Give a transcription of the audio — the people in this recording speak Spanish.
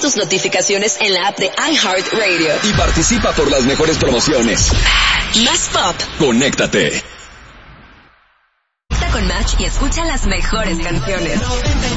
tus notificaciones en la app de iHeartRadio. Y participa por las mejores promociones. Más pop. Conéctate. Está con Match y escucha las mejores canciones.